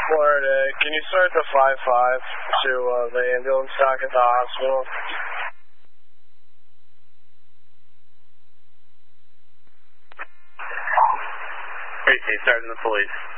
Florida, can you start the 5-5 to the ambulance dock at the hospital? Appreciate starting the police.